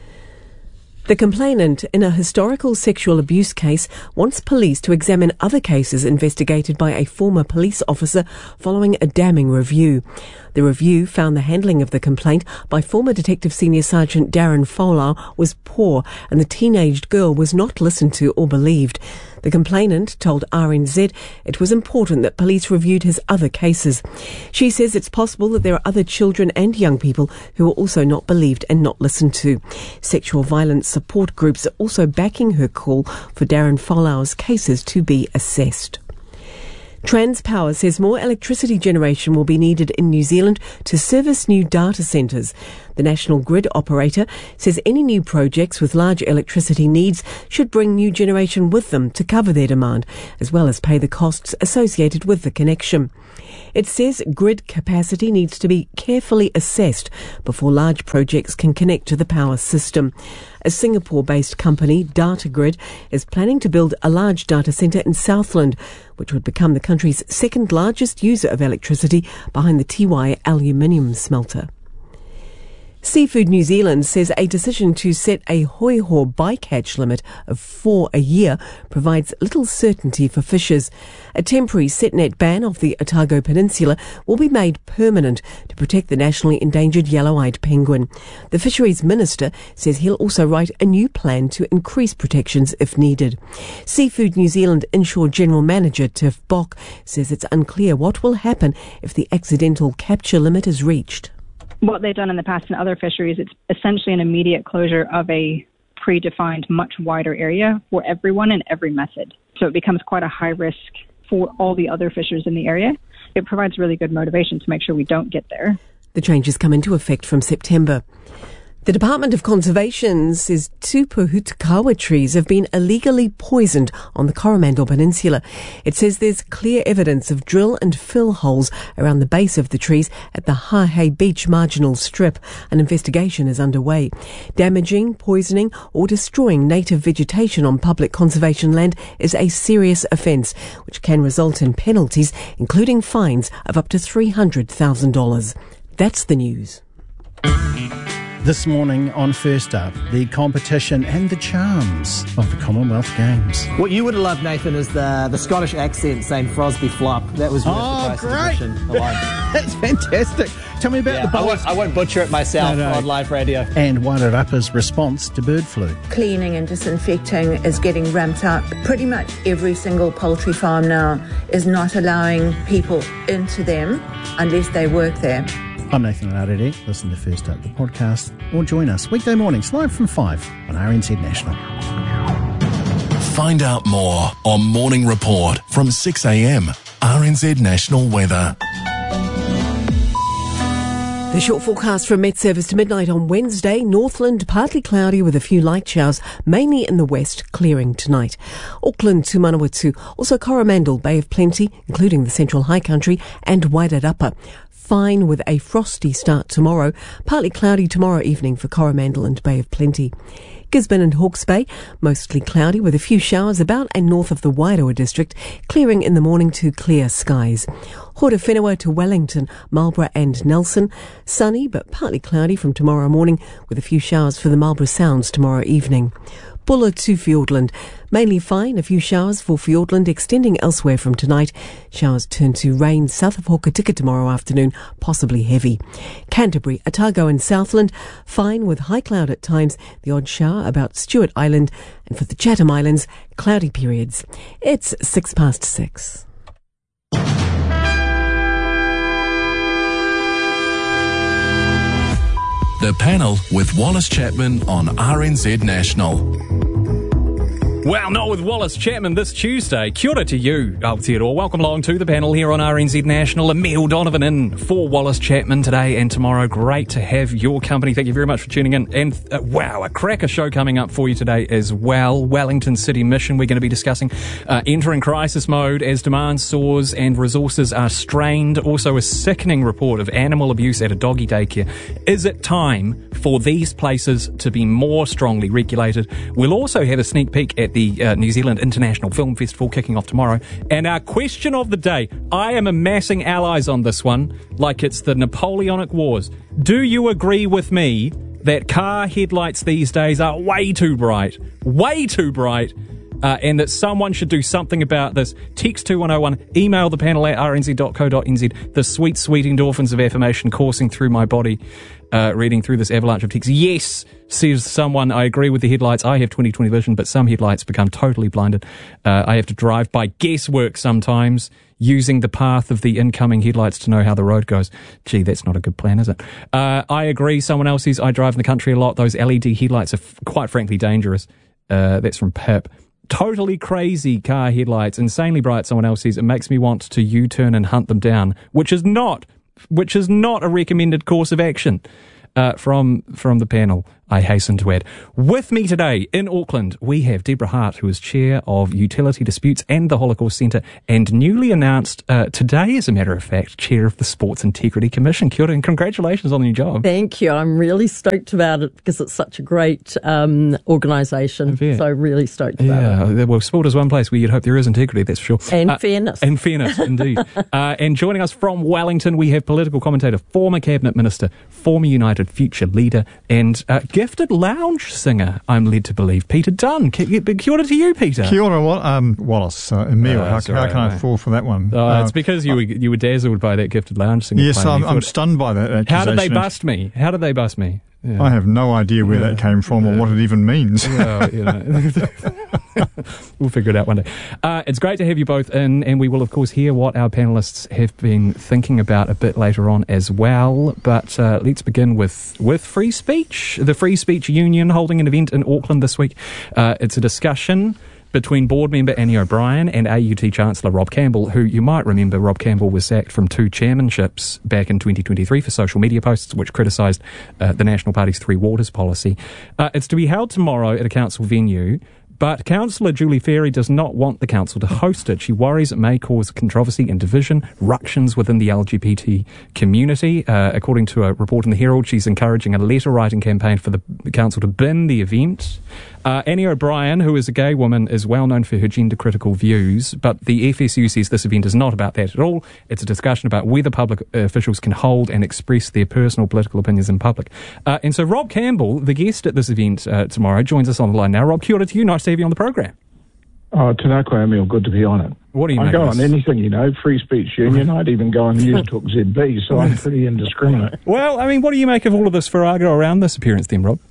The complainant in a historical sexual abuse case wants police to examine other cases investigated by a former police officer following a damning review. The review found the handling of the complaint by former Detective Senior Sergeant Darren Fowler was poor and the teenaged girl was not listened to or believed. The complainant told RNZ it was important that police reviewed his other cases. She says it's possible that there are other children and young people who are also not believed and not listened to. Sexual violence support groups are also backing her call for Darren Fowler's cases to be assessed. Transpower says more electricity generation will be needed in New Zealand to service new data centres. The National Grid operator says any new projects with large electricity needs should bring new generation with them to cover their demand, as well as pay the costs associated with the connection. It says grid capacity needs to be carefully assessed before large projects can connect to the power system. A Singapore-based company, DataGrid, is planning to build a large data centre in Southland, which would become the country's second largest user of electricity behind the Tiwai aluminium smelter. Seafood New Zealand says a decision to set a hoi-hor bycatch limit of 4 a year provides little certainty for fishers. A temporary set-net ban off the Otago Peninsula will be made permanent to protect the nationally endangered yellow-eyed penguin. The Fisheries Minister says he'll also write a new plan to increase protections if needed. Seafood New Zealand Inshore General Manager Tiff Bock says it's unclear what will happen if the accidental capture limit is reached. What they've done in the past in other fisheries, it's essentially an immediate closure of a predefined, much wider area for everyone and every method. So it becomes quite a high risk for all the other fishers in the area. It provides really good motivation to make sure we don't get there. The changes come into effect from September. The Department of Conservation says 2 pohutukawa trees have been illegally poisoned on the Coromandel Peninsula. It says there's clear evidence of drill and fill holes around the base of the trees at the Hahei Beach marginal strip. An investigation is underway. Damaging, poisoning or destroying native vegetation on public conservation land is a serious offence, which can result in penalties, including fines of up to $300,000. That's the news. This morning on First Up, the competition and the charms of the Commonwealth Games. What you would have loved, Nathan, is the Scottish accent saying Frosby Flop. That was really great. That's fantastic. Tell me about the bowls. I won't butcher it myself on live radio. And Wairarapa's response to bird flu. Cleaning and disinfecting is getting ramped up. Pretty much every single poultry farm now is not allowing people into them unless they work there. I'm Nathan Arere. Listen to First Up, the podcast, or join us weekday mornings live from 5 on RNZ National. Find out more on Morning Report from 6 a.m. RNZ National Weather. The short forecast from Met Service to midnight on Wednesday. Northland partly cloudy with a few light showers, mainly in the west, clearing tonight. Auckland to Manawatu, also Coromandel, Bay of Plenty, including the Central High Country, and Wairarapa. Fine with a frosty start tomorrow. Partly cloudy tomorrow evening for Coromandel and Bay of Plenty. Gisborne and Hawke's Bay, mostly cloudy with a few showers about and north of the Wairoa district, clearing in the morning to clear skies. Horowhenua to Wellington, Marlborough and Nelson, sunny but partly cloudy from tomorrow morning with a few showers for the Marlborough Sounds tomorrow evening. Bulla to Fiordland, mainly fine, a few showers for Fiordland extending elsewhere from tonight. Showers turn to rain south of Hokitika tomorrow afternoon, possibly heavy. Canterbury, Otago and Southland, fine with high cloud at times, the odd shower about Stewart Island, and for the Chatham Islands, cloudy periods. It's 6:06. The Panel with Wallace Chapman on RNZ National. Well, not with Wallace Chapman this Tuesday. Kia ora to you, Aotearoa. Welcome along to the panel here on RNZ National. Emile Donovan in for Wallace Chapman today and tomorrow. Great to have your company. Thank you very much for tuning in. And wow, a cracker show coming up for you today as well. Wellington City Mission. We're going to be discussing entering crisis mode as demand soars and resources are strained. Also a sickening report of animal abuse at a doggy daycare. Is it time for these places to be more strongly regulated? We'll also have a sneak peek at the New Zealand International Film Festival kicking off tomorrow. And our question of the day, I am amassing allies on this one like it's the Napoleonic Wars. Do you agree with me that car headlights these days are way too bright, and that someone should do something about this? Text 2101, email the panel at rnz.co.nz. The sweet endorphins of affirmation coursing through my body, reading through this avalanche of text. Yes, says someone, I agree with the headlights. I have 20/20 vision, but some headlights become totally blinded. I have to drive by guesswork sometimes, using the path of the incoming headlights to know how the road goes. Gee, that's not a good plan, is it? I agree. Someone else says, I drive in the country a lot. Those LED headlights are quite frankly dangerous. That's from Pip. Totally crazy car headlights, insanely bright. Someone else says, it makes me want to U-turn and hunt them down, which is not a recommended course of action. from the panel, I hasten to add. With me today in Auckland, we have Deborah Hart, who is Chair of Utility Disputes and the Holocaust Centre, and newly announced today, as a matter of fact, Chair of the Sports Integrity Commission. Kia ora, and congratulations on the new job. Thank you. I'm really stoked about it because it's such a great organisation. So really stoked about it. Yeah, well, sport is one place where you'd hope there is integrity, that's for sure. And fairness. And fairness, indeed. And joining us from Wellington, we have political commentator, former Cabinet Minister, former United Future leader, and gifted lounge singer, I'm led to believe, Peter Dunn. Kia ora to you, Peter. Kia ora, Wallace. Emil, how can I fall for that one? It's because you were dazzled by that gifted lounge singer. Yes, I'm stunned by that accusation. How did they bust me? Yeah. I have no idea where that came from or what it even means. Well, we'll figure it out one day. It's great to have you both in, and we will, of course, hear what our panellists have been thinking about a bit later on as well. But let's begin with free speech. The Free Speech Union holding an event in Auckland this week. It's a discussion between board member Annie O'Brien and AUT Chancellor Rob Campbell, who you might remember Rob Campbell was sacked from 2 chairmanships back in 2023 for social media posts which criticised the National Party's Three Waters policy. It's to be held tomorrow at a council venue, but Councillor Julie Ferry does not want the council to host it. She worries it may cause controversy and division, ructions within the LGBT community. According to a report in the Herald, she's encouraging a letter-writing campaign for the council to bin the event. Annie O'Brien, who is a gay woman, is well known for her gender-critical views, but the FSU says this event is not about that at all. It's a discussion about whether public officials can hold and express their personal political opinions in public. And so Rob Campbell, the guest at this event tomorrow, joins us on the line now. Rob, kia ora to you. Nice to have you on the program. Oh, Tanako Emil, good to be on it. What do you I go on anything, Free Speech Union. I'd even go on News Talk ZB, so I'm pretty indiscriminate. Well, I mean, what do you make of all of this farrago around this appearance then, Rob?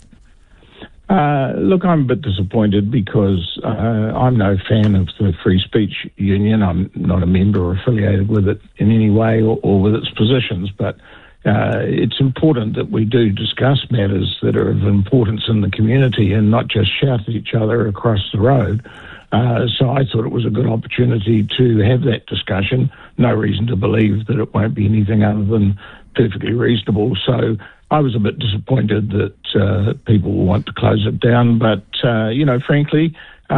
Look, I'm a bit disappointed because I'm no fan of the Free Speech Union. I'm not a member or affiliated with it in any way or with its positions, but it's important that we do discuss matters that are of importance in the community and not just shout at each other across the road. So I thought it was a good opportunity to have that discussion. No reason to believe that it won't be anything other than perfectly reasonable. So I was a bit disappointed that people want to close it down. But, frankly,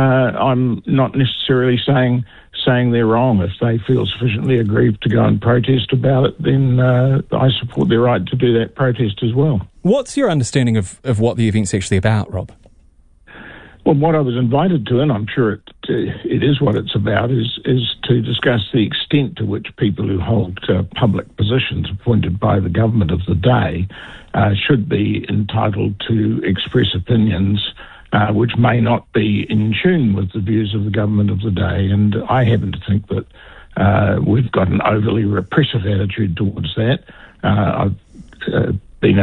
I'm not necessarily saying they're wrong. If they feel sufficiently aggrieved to go and protest about it, then I support their right to do that protest as well. What's your understanding of what the event's actually about, Rob? Well, what I was invited to, and I'm sure it is what it's about, is to discuss the extent to which people who hold public positions appointed by the government of the day should be entitled to express opinions which may not be in tune with the views of the government of the day. And I happen to think that we've got an overly repressive attitude towards that. I've been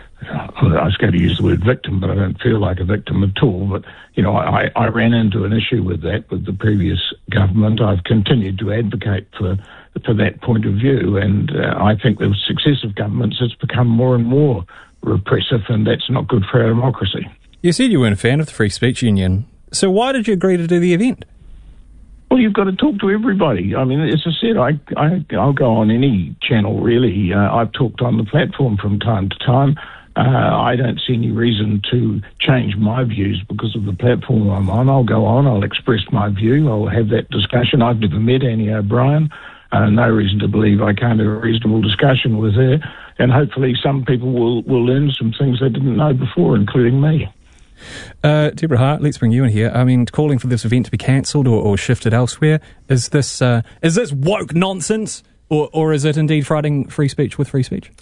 I was going to use the word victim, but I don't feel like a victim at all. But, I ran into an issue with that with the previous government. I've continued to advocate for that point of view, and I think the successive governments has become more and more repressive, and that's not good for our democracy. You said you weren't a fan of the Free Speech Union, so why did you agree to do the event? Well, you've got to talk to everybody. I mean, as I said, I'll go on any channel, really. I've talked on the platform from time to time. I don't see any reason to change my views because of the platform I'm on. I'll go on, I'll express my view, I'll have that discussion. I've never met Annie O'Brien. No reason to believe I can't have a reasonable discussion with her. And hopefully some people will learn some things they didn't know before, including me. Deborah Hart, let's bring you in here. I mean, calling for this event to be cancelled or shifted elsewhere, is this woke nonsense, or is it indeed fighting free speech with free speech?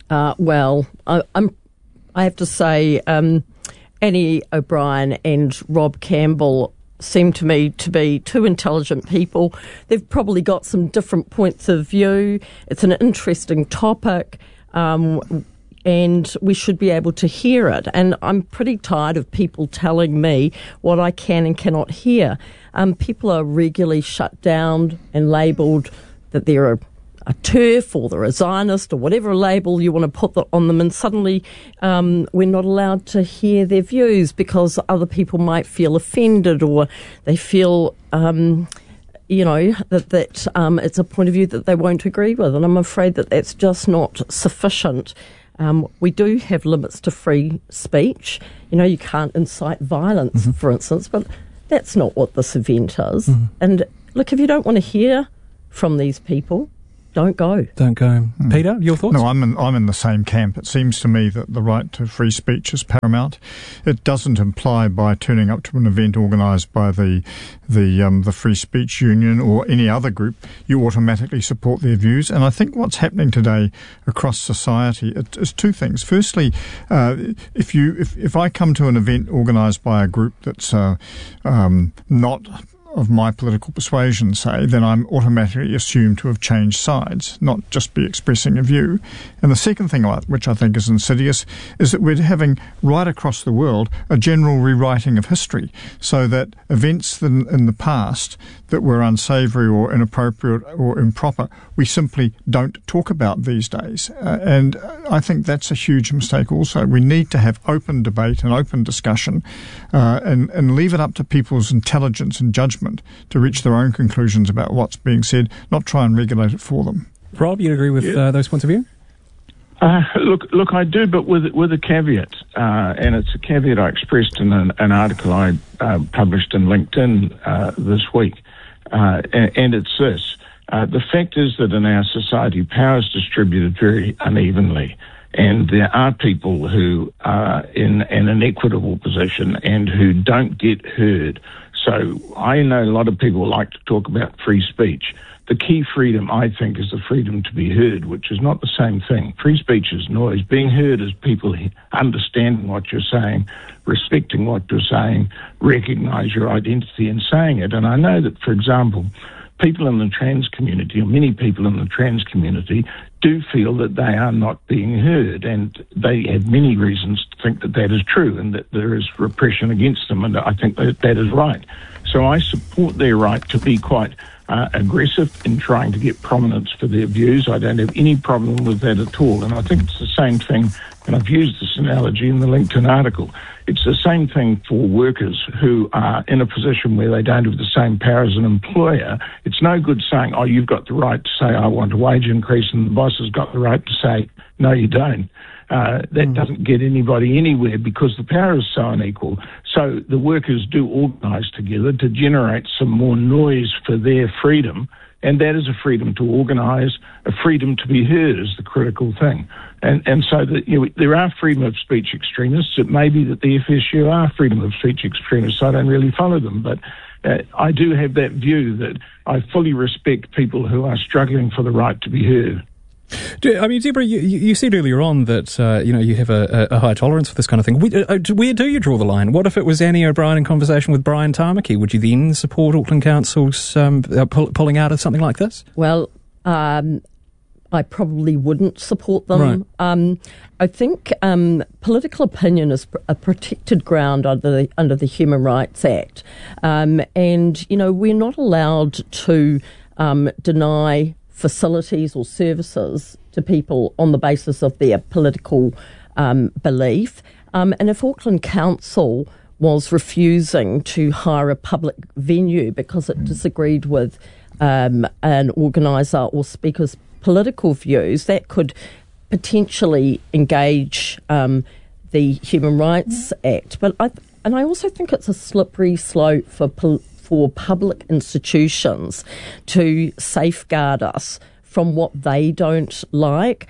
I have to say, Annie O'Brien and Rob Campbell seem to me to be two intelligent people. They've probably got some different points of view. It's an interesting topic, and we should be able to hear it. And I'm pretty tired of people telling me what I can and cannot hear. People are regularly shut down and labelled that they're a TERF or they're a Zionist or whatever label you want to put on them, and suddenly we're not allowed to hear their views because other people might feel offended or they feel, that it's a point of view that they won't agree with. And I'm afraid that that's just not sufficient. We do have limits to free speech. You know, you can't incite violence, for instance, but that's not what this event is. And look, if you don't want to hear from these people, don't go. Don't go. Peter, your thoughts? No, I'm in the same camp. It seems to me that the right to free speech is paramount. It doesn't imply by turning up to an event organised by the Free Speech Union or any other group, you automatically support their views. And I think what's happening today across society is two things. Firstly, if I come to an event organised by a group that's not of my political persuasion, say, then I'm automatically assumed to have changed sides, not just be expressing a view. And the second thing, which I think is insidious, is that we're having, right across the world, a general rewriting of history, so that events in the past that were unsavoury or inappropriate or improper, we simply don't talk about these days. And I think that's a huge mistake also. We need to have open debate and open discussion and leave it up to people's intelligence and judgment to reach their own conclusions about what's being said, not try and regulate it for them. Rob, you agree with those points of view? Look, I do, but with a caveat, and it's a caveat I expressed in an article I published in LinkedIn this week, and it's this. The fact is that in our society, power is distributed very unevenly, and there are people who are in an inequitable position and who don't get heard. So I know a lot of people like to talk about free speech. The key freedom, I think, is the freedom to be heard, which is not the same thing. Free speech is noise. Being heard is people understanding what you're saying, respecting what you're saying, recognise your identity and saying it. And I know that, for example, people in the trans community, or many people in the trans community, do feel that they are not being heard, and they have many reasons to think that that is true and that there is repression against them, and I think that is right. So I support their right to be quite aggressive in trying to get prominence for their views. I don't have any problem with that at all, and I think it's the same thing, and I've used this analogy in the LinkedIn article. It's the same thing for workers who are in a position where they don't have the same power as an employer. It's no good saying, oh, you've got the right to say, I want a wage increase, and the boss has got the right to say, no, you don't. That doesn't get anybody anywhere because the power is so unequal. So the workers do organise together to generate some more noise for their freedom, and that is a freedom to organise, a freedom to be heard is the critical thing. And so that, there are freedom of speech extremists. It may be that the FSU are freedom of speech extremists. I don't really follow them, but I do have that view that I fully respect people who are struggling for the right to be heard. I mean, Deborah, you said earlier on that you have a high tolerance for this kind of thing. Where do you draw the line? What if it was Annie O'Brien in conversation with Brian Tamaki? Would you then support Auckland Council's pulling out of something like this? Well, I probably wouldn't support them. Right. I think political opinion is a protected ground under the Human Rights Act, and we're not allowed to deny facilities or services to people on the basis of their political belief. And if Auckland Council was refusing to hire a public venue because it disagreed with an organiser or speaker's political views, that could potentially engage the Human Rights Act. But I also think it's a slippery slope for public institutions to safeguard us from what they don't like.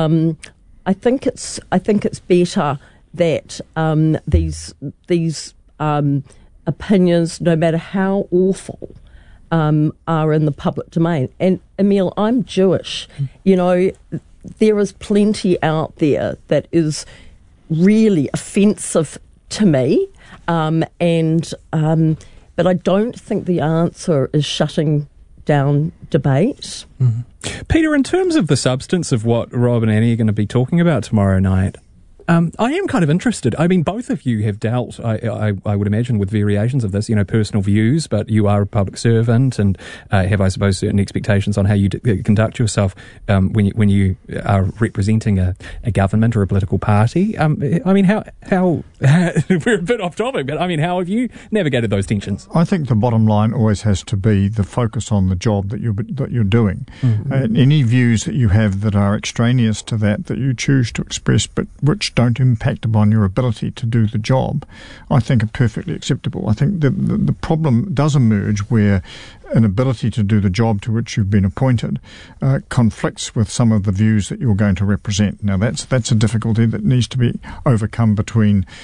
I think it's better that these opinions, no matter how awful, are in the public domain. And Emile, I'm Jewish. There is plenty out there that is really offensive to me, but I don't think the answer is shutting down debate. Mm-hmm. Peter, in terms of the substance of what Rob and Annie are going to be talking about tomorrow night, I am kind of interested. I mean, both of you have dealt, I would imagine, with variations of this, personal views, but you are a public servant and have, I suppose, certain expectations on how you conduct yourself when you are representing a government or a political party. I mean, how we're a bit off topic, but I mean, how have you navigated those tensions? I think the bottom line always has to be the focus on the job that you're doing. Mm-hmm. Any views that you have that are extraneous to that you choose to express, but which don't impact upon your ability to do the job, I think are perfectly acceptable. I think the problem does emerge where an ability to do the job to which you've been appointed conflicts with some of the views that you're going to represent. Now, that's a difficulty that needs to be overcome between